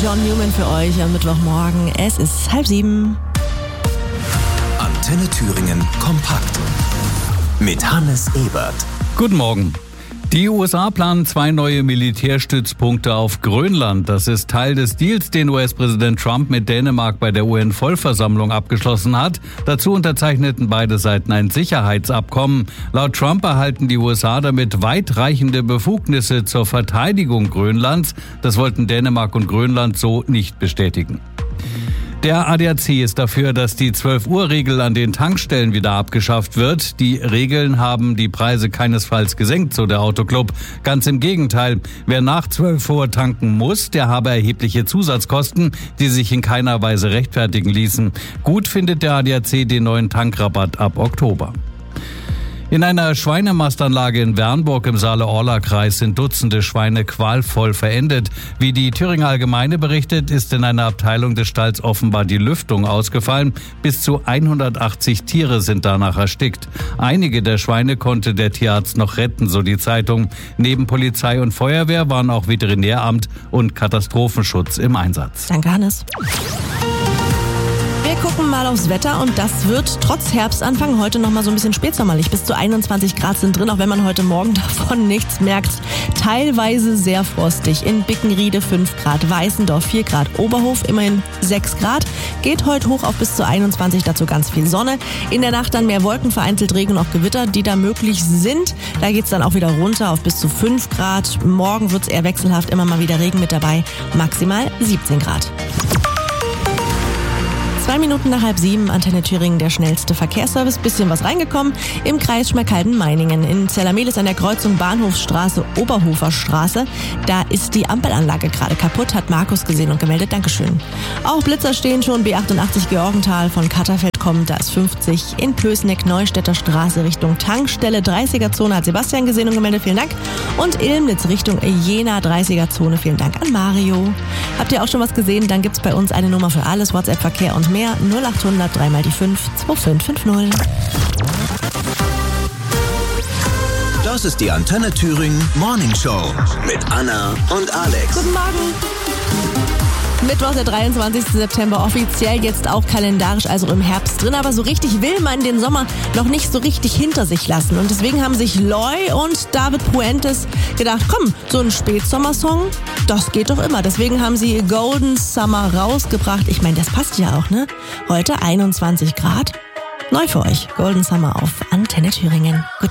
John Newman für euch am Mittwochmorgen. Es ist 6:30. Antenne Thüringen kompakt mit Hannes Ebert. Guten Morgen. Die USA planen 2 neue Militärstützpunkte auf Grönland. Das ist Teil des Deals, den US-Präsident Trump mit Dänemark bei der UN-Vollversammlung abgeschlossen hat. Dazu unterzeichneten beide Seiten ein Sicherheitsabkommen. Laut Trump erhalten die USA damit weitreichende Befugnisse zur Verteidigung Grönlands. Das wollten Dänemark und Grönland so nicht bestätigen. Der ADAC ist dafür, dass die 12-Uhr-Regel an den Tankstellen wieder abgeschafft wird. Die Regeln haben die Preise keinesfalls gesenkt, so der Autoclub. Ganz im Gegenteil. Wer nach 12 Uhr tanken muss, der habe erhebliche Zusatzkosten, die sich in keiner Weise rechtfertigen ließen. Gut findet der ADAC den neuen Tankrabatt ab Oktober. In einer Schweinemastanlage in Wernburg im Saale-Orla-Kreis sind Dutzende Schweine qualvoll verendet. Wie die Thüringer Allgemeine berichtet, ist in einer Abteilung des Stalls offenbar die Lüftung ausgefallen. Bis zu 180 Tiere sind danach erstickt. Einige der Schweine konnte der Tierarzt noch retten, so die Zeitung. Neben Polizei und Feuerwehr waren auch Veterinäramt und Katastrophenschutz im Einsatz. Danke, Hannes. Wir gucken mal aufs Wetter und das wird trotz Herbstanfang heute noch mal so ein bisschen spätsommerlich. Bis zu 21 Grad sind drin, auch wenn man heute Morgen davon nichts merkt. Teilweise sehr frostig. In Bickenriede 5 Grad, Weißendorf 4 Grad, Oberhof immerhin 6 Grad. Geht heute hoch auf bis zu 21, dazu ganz viel Sonne. In der Nacht dann mehr Wolken, vereinzelt Regen und auch Gewitter, die da möglich sind. Da geht's dann auch wieder runter auf bis zu 5 Grad. Morgen wird's eher wechselhaft, immer mal wieder Regen mit dabei. Maximal 17 Grad. 2 Minuten nach 6:30, Antenne Thüringen, der schnellste Verkehrsservice. Bisschen was reingekommen im Kreis Schmalkalden-Meiningen. In Zellermehl an der Kreuzung Bahnhofsstraße, Oberhoferstraße. Da ist die Ampelanlage gerade kaputt, hat Markus gesehen und gemeldet. Dankeschön. Auch Blitzer stehen schon, B88 Georgenthal von Katterfeld kommt, da ist 50. In Pößneck, Neustädter Straße Richtung Tankstelle, 30er-Zone hat Sebastian gesehen und gemeldet. Vielen Dank. Und Ilmnitz Richtung Jena, 30er-Zone. Vielen Dank an Mario. Habt ihr auch schon was gesehen? Dann gibt's bei uns eine Nummer für alles, WhatsApp, Verkehr und mehr. 0800 3 mal die 5 2550. Das ist die Antenne Thüringen Morning Show mit Anna und Alex. Guten Morgen. Mittwoch, der 23. September, offiziell jetzt auch kalendarisch, also im Herbst drin. Aber so richtig will man den Sommer noch nicht so richtig hinter sich lassen. Und deswegen haben sich Loy und David Puentes gedacht, komm, so ein Spätsommersong, das geht doch immer. Deswegen haben sie Golden Summer rausgebracht. Ich meine, das passt ja auch, ne? Heute 21 Grad. Neu für euch, Golden Summer auf Antenne Thüringen. Guten